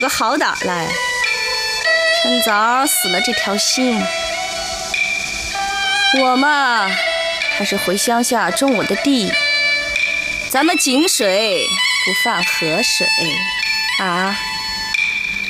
个好歹来，趁早死了这条心。我嘛，还是回乡下种我的地。咱们井水不犯河水啊。